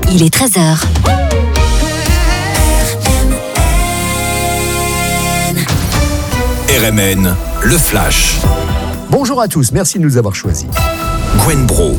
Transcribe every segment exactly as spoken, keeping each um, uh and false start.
il est treize heures. R M N, le Flash. Bonjour à tous, merci de nous avoir choisis. Gwen Bro.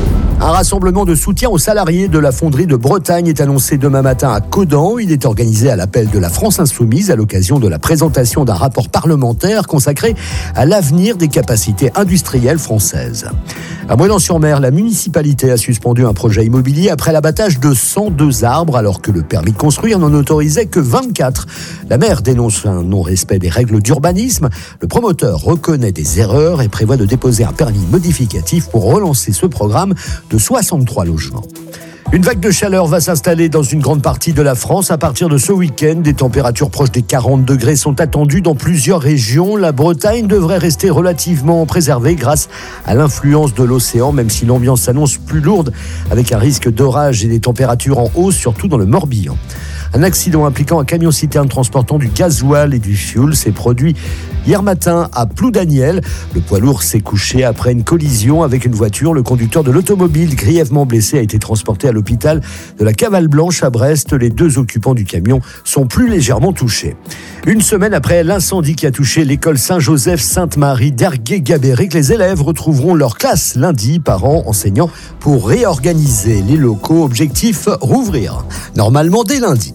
Un rassemblement de soutien aux salariés de la fonderie de Bretagne est annoncé demain matin à Caudan. Il est organisé à l'appel de la France Insoumise à l'occasion de la présentation d'un rapport parlementaire consacré à l'avenir des capacités industrielles françaises. À Moëlan-sur-Mer, la municipalité a suspendu un projet immobilier après l'abattage de cent deux arbres alors que le permis de construire n'en autorisait que vingt-quatre. La maire dénonce un non-respect des règles d'urbanisme. Le promoteur reconnaît des erreurs et prévoit de déposer un permis modificatif pour relancer ce programme de soixante-trois logements. Une vague de chaleur va s'installer dans une grande partie de la France. À partir de ce week-end, des températures proches des quarante degrés sont attendues dans plusieurs régions. La Bretagne devrait rester relativement préservée grâce à l'influence de l'océan, même si l'ambiance s'annonce plus lourde avec un risque d'orage et des températures en hausse, surtout dans le Morbihan. Un accident impliquant un camion-citerne transportant du gasoil et du fioul s'est produit hier matin à Ploudaniel. Le poids lourd s'est couché après une collision avec une voiture. Le conducteur de l'automobile, grièvement blessé, a été transporté à l'hôpital de la Cavale Blanche à Brest. Les deux occupants du camion sont plus légèrement touchés. Une semaine après l'incendie qui a touché l'école Saint-Joseph-Sainte-Marie d'Ergué-Gabéric, les élèves retrouveront leur classe lundi, parents, enseignants, pour réorganiser les locaux. Objectif, rouvrir normalement dès lundi.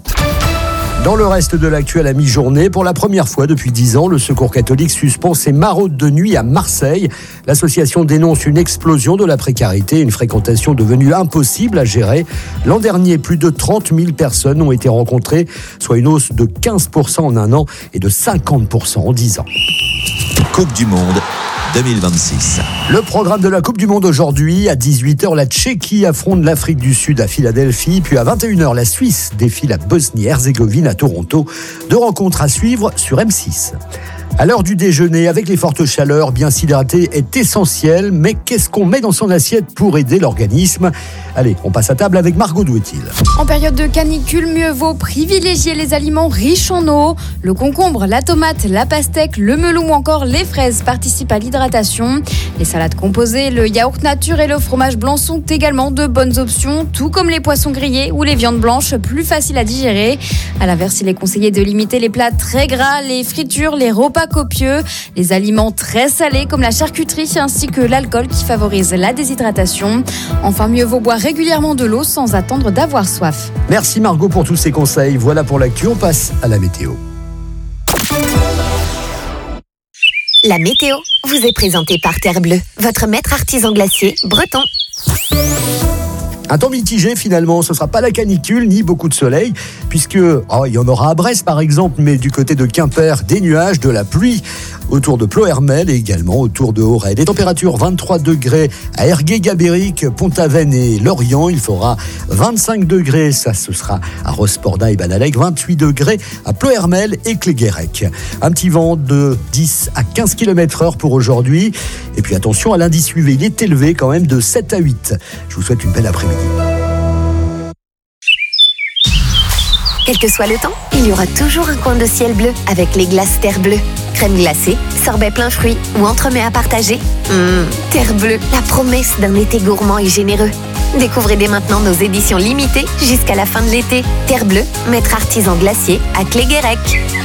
Dans le reste de l'actu à la mi-journée, pour la première fois depuis dix ans, le Secours catholique suspend ses maraudes de nuit à Marseille. L'association dénonce une explosion de la précarité, une fréquentation devenue impossible à gérer. L'an dernier, plus de trente mille personnes ont été rencontrées, soit une hausse de quinze pour cent en un an et de cinquante pour cent en dix ans. Coupe du Monde deux mille vingt-six. Le programme de la Coupe du Monde aujourd'hui, à dix-huit heures, la Tchéquie affronte l'Afrique du Sud à Philadelphie, puis à vingt et une heures, la Suisse défie la Bosnie-Herzégovine à Toronto. Deux rencontres à suivre sur M six. À l'heure du déjeuner, avec les fortes chaleurs, bien s'hydrater est essentiel, mais qu'est-ce qu'on met dans son assiette pour aider l'organisme ? Allez, on passe à table avec Margot Douetil. En période de canicule, mieux vaut privilégier les aliments riches en eau. Le concombre, la tomate, la pastèque, le melon ou encore les fraises participent à l'hydratation. Les salades composées, le yaourt nature et le fromage blanc sont également de bonnes options, tout comme les poissons grillés ou les viandes blanches plus faciles à digérer. À l'inverse, il est conseillé de limiter les plats très gras, les fritures, les repas copieux, les aliments très salés comme la charcuterie ainsi que l'alcool qui favorise la déshydratation. Enfin, mieux vaut boire régulièrement de l'eau sans attendre d'avoir soif. Merci Margot pour tous ces conseils. Voilà pour l'actu, on passe à la météo. La météo vous est présentée par Terre Bleue, votre maître artisan glacier breton. Un temps mitigé finalement, ce ne sera pas la canicule ni beaucoup de soleil, puisque oh, il y en aura à Brest par exemple, mais du côté de Quimper, des nuages, de la pluie autour de Ploërmel et également autour de Auray. Des températures vingt-trois degrés à Ergué-Gabéric, Pont-Aven et Lorient. Il fera vingt-cinq degrés, ça ce sera à Rospordin et Banalec, vingt-huit degrés à Ploërmel et Cléguérec. Un petit vent de dix à quinze kilomètres heure pour aujourd'hui. Et puis attention à l'indice U V, il est élevé quand même de sept à huit. Je vous souhaite une belle après-midi. Quel que soit le temps, il y aura toujours un coin de ciel bleu avec les glaces Terre Bleue. Crème glacée, sorbet plein fruits ou entremets à partager. Mmh, Terre Bleue, la promesse d'un été gourmand et généreux. Découvrez dès maintenant nos éditions limitées jusqu'à la fin de l'été. Terre Bleue, maître artisan glacier à Cléguérec.